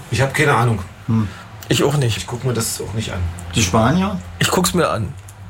Ich habe keine Ahnung. Ich auch nicht. Ich gucke mir das auch nicht an. Die Spanier? Ich guck's mir an.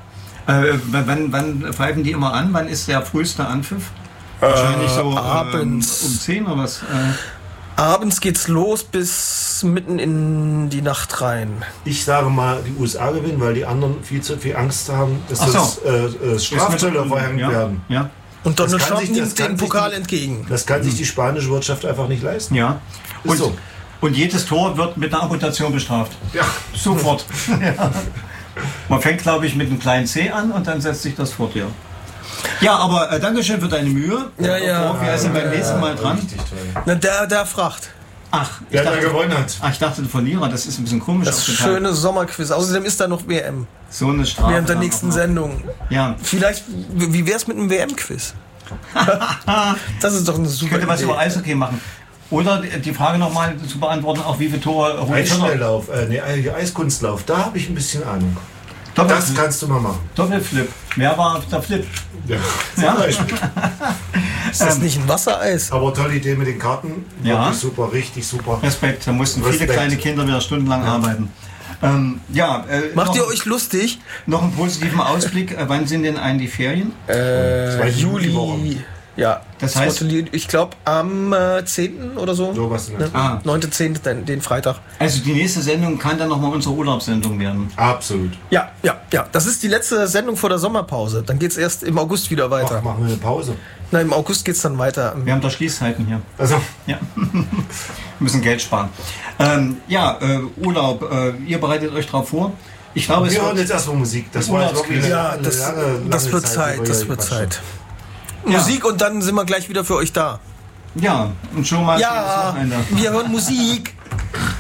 Wann pfeifen die immer an? Wann ist der früheste Anpfiff? Wahrscheinlich so abends. Um 10 oder was? Abends geht's los bis mitten in die Nacht rein. Ich sage mal, die USA gewinnen, weil die anderen viel zu viel Angst haben, dass das Strafzölle verhängt werden. Ja. Und Donald Das kann Trump sich- das nimmt kann den sich Pokal die- entgegen. Das kann sich die spanische Wirtschaft einfach nicht leisten. Ja. Ist so. Und jedes Tor wird mit einer Amputation bestraft. Ja. Sofort. Ja. Man fängt, glaube ich, mit einem kleinen C an und dann setzt sich das fort, ja. Ja, aber Dankeschön für deine Mühe. Ja. Wir sind beim nächsten Mal dran. Richtig toll. Na, der fragt. Ach, Wer da gewonnen hat. ich dachte, der Verlierer, das ist ein bisschen komisch. Das schöne Sommerquiz. Außerdem ist da noch WM. So eine Strafe. Während der dann nächsten noch mal. Sendung. Ja. Vielleicht, wie wär's mit einem WM-Quiz? Das ist doch eine Ich super könnte was Idee. über Eishockey machen. Oder die Frage nochmal zu beantworten, auch wie viele Tore Rudi Völler. Eisschnelllauf, Eiskunstlauf, da habe ich ein bisschen Ahnung. Das Doppelflip. kannst du mal machen. Doppelflip. Wer war der Flip? Ja, Ja. zum Beispiel. Ist das nicht ein Wassereis? Aber tolle Idee mit den Karten. Ja. Wirklich super, richtig super. Respekt, da mussten viele Respekt. kleine Kinder wieder stundenlang arbeiten. Macht noch, ihr euch lustig? noch einen positiven Ausblick. Wann sind denn eigentlich die Ferien? Zweite Juli. Juliwoche. Ja, Das heißt- ich glaube am 10. oder so. Sowas in der Ne? 9.10., den Freitag. Also die nächste Sendung kann dann nochmal unsere Urlaubssendung werden. Absolut. Ja. Das ist die letzte Sendung vor der Sommerpause. Dann geht's erst im August wieder Ach, weiter. machen wir eine Pause. Na, im August geht's dann weiter. Wir haben da Schließzeiten hier. Also, Ja. Wir müssen Geld sparen. Urlaub. Ihr bereitet euch darauf vor. Ich glaube, wir hören jetzt erstmal Musik. Das war jetzt wirklich Ja, eine das wird Zeit. über Das die wird Quatschen. Zeit. Ja. Musik und dann sind wir gleich wieder für euch da. Ja, und schon mal schönes Ja, Wochenende. wir hören Musik.